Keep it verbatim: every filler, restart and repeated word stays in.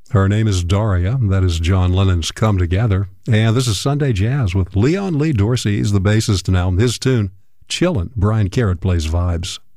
Her name is Daria. That is John Lennon's Come Together. And this is Sunday Jazz with Leon Lee Dorsey. He's the bassist now. His tune, Chillin'. Brian Carrot plays vibes.